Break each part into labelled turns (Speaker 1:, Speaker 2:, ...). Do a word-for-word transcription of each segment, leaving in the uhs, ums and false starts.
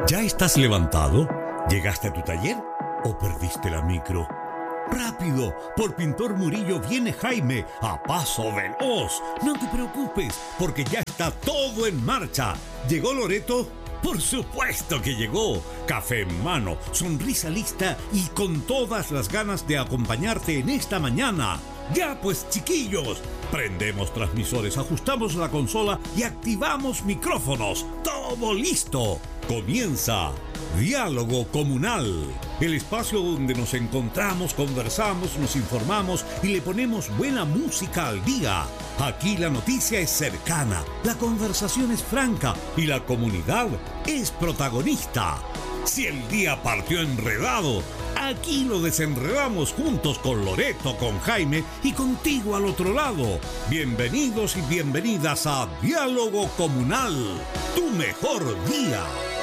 Speaker 1: ¿Ya estás levantado? ¿Llegaste a tu taller? ¿O perdiste la micro? ¡Rápido! Por Pintor Murillo viene Jaime a paso veloz. No te preocupes, porque ya está todo en marcha. ¿Llegó Loreto? ¡Por supuesto que llegó! Café en mano, sonrisa lista y con todas las ganas de acompañarte en esta mañana. ¡Ya pues, chiquillos! Prendemos transmisores, ajustamos la consola y activamos micrófonos. ¡Todo listo! Comienza Diálogo Comunal, el espacio donde nos encontramos, conversamos, nos informamos y le ponemos buena música al día. Aquí la noticia es cercana, la conversación es franca y la comunidad es protagonista. Si el día partió enredado, aquí lo desenredamos juntos con Loreto, con Jaime y contigo al otro lado. Bienvenidos y bienvenidas a Diálogo Comunal, tu mejor día.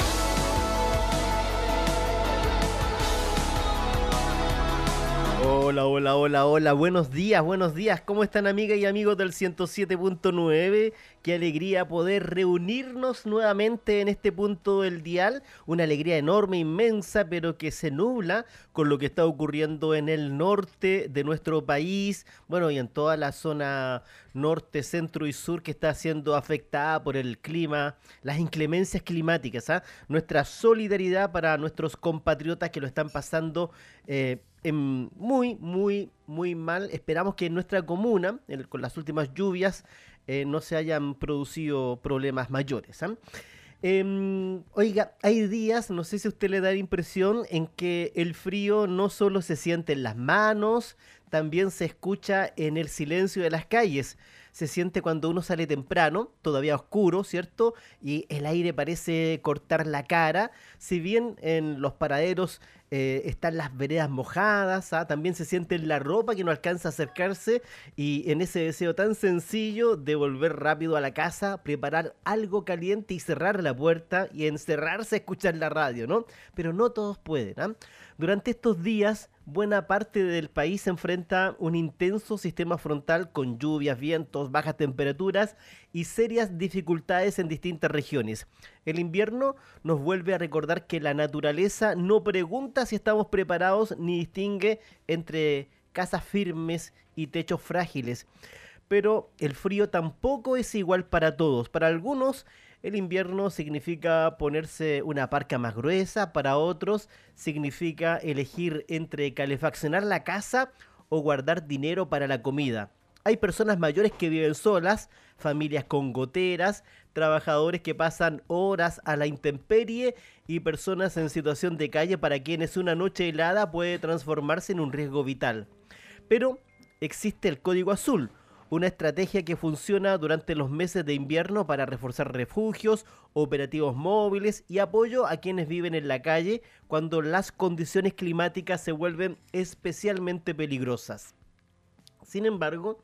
Speaker 2: Hola, hola, hola, hola, buenos días, buenos días. ¿Cómo están, amigas y amigos del ciento siete punto nueve? Qué alegría poder reunirnos nuevamente en este punto del dial. Una alegría enorme, inmensa, pero que se nubla con lo que está ocurriendo en el norte de nuestro país. Bueno, y en toda la zona norte, centro y sur que está siendo afectada por el clima, las inclemencias climáticas, ¿ah? Nuestra solidaridad para nuestros compatriotas que lo están pasando eh, en muy, muy, muy mal. Esperamos que en nuestra comuna, en, con las últimas lluvias, eh, no se hayan producido problemas mayores, ¿eh? Eh, oiga, hay días, no sé si a usted le da la impresión, en que el frío no solo se siente en las manos, también se escucha en el silencio de las calles. Se siente cuando uno sale temprano, todavía oscuro, ¿cierto? Y el aire parece cortar la cara. Si bien en los paraderos eh, están las veredas mojadas, ¿ah? También se siente en la ropa que no alcanza a acercarse y en ese deseo tan sencillo de volver rápido a la casa, preparar algo caliente y cerrar la puerta y encerrarse a escuchar la radio, ¿no? Pero no todos pueden, ¿ah? Durante estos días, buena parte del país se enfrenta un intenso sistema frontal con lluvias, vientos, bajas temperaturas y serias dificultades en distintas regiones. El invierno nos vuelve a recordar que la naturaleza no pregunta si estamos preparados ni distingue entre casas firmes y techos frágiles. Pero el frío tampoco es igual para todos. Para algunos, el invierno significa ponerse una parca más gruesa, para otros significa elegir entre calefaccionar la casa o guardar dinero para la comida. Hay personas mayores que viven solas, familias con goteras, trabajadores que pasan horas a la intemperie y personas en situación de calle para quienes una noche helada puede transformarse en un riesgo vital. Pero existe el Código Azul, una estrategia que funciona durante los meses de invierno para reforzar refugios, operativos móviles y apoyo a quienes viven en la calle cuando las condiciones climáticas se vuelven especialmente peligrosas. Sin embargo,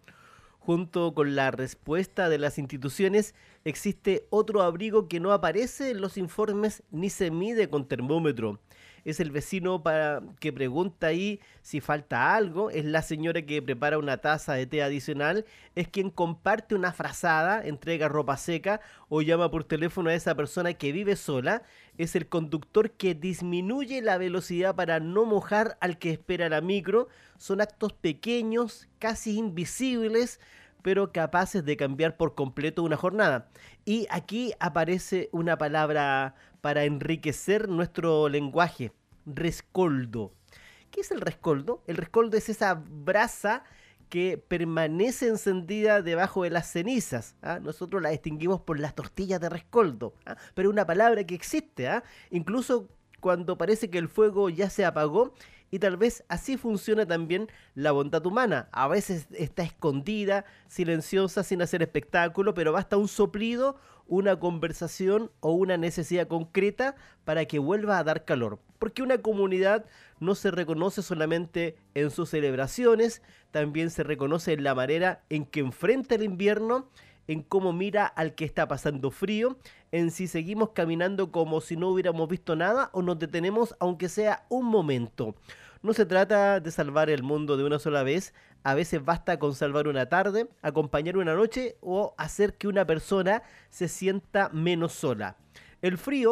Speaker 2: junto con la respuesta de las instituciones, existe otro abrigo que no aparece en los informes ni se mide con termómetro. Es el vecino para que pregunta ahí si falta algo, es la señora que prepara una taza de té adicional, es quien comparte una frazada, entrega ropa seca o llama por teléfono a esa persona que vive sola, es el conductor que disminuye la velocidad para no mojar al que espera la micro. Son actos pequeños, casi invisibles, pero capaces de cambiar por completo una jornada. Y aquí aparece una palabra para enriquecer nuestro lenguaje: rescoldo. ¿Qué es el rescoldo? El rescoldo es esa brasa que permanece encendida debajo de las cenizas, ¿ah? Nosotros la distinguimos por las tortillas de rescoldo, ¿ah? Pero es una palabra que existe, ¿ah? Incluso cuando parece que el fuego ya se apagó. Y tal vez así funciona también la bondad humana. A veces está escondida, silenciosa, sin hacer espectáculo, pero basta un soplido, una conversación o una necesidad concreta para que vuelva a dar calor. Porque una comunidad no se reconoce solamente en sus celebraciones, también se reconoce en la manera en que enfrenta el invierno, en cómo mira al que está pasando frío, en si seguimos caminando como si no hubiéramos visto nada o nos detenemos aunque sea un momento. No se trata de salvar el mundo de una sola vez, a veces basta con salvar una tarde, acompañar una noche o hacer que una persona se sienta menos sola. El frío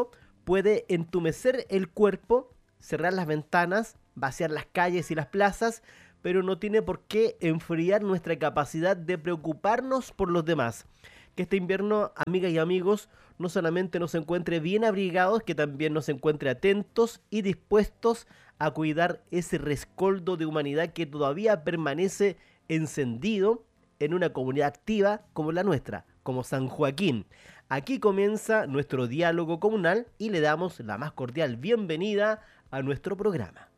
Speaker 2: puede entumecer el cuerpo, cerrar las ventanas, vaciar las calles y las plazas, pero no tiene por qué enfriar nuestra capacidad de preocuparnos por los demás. Que este invierno, amigas y amigos, no solamente nos encuentre bien abrigados, que también nos encuentre atentos y dispuestos a cuidar ese rescoldo de humanidad que todavía permanece encendido en una comunidad activa como la nuestra, como San Joaquín. Aquí comienza nuestro diálogo comunal y le damos la más cordial bienvenida a nuestro programa.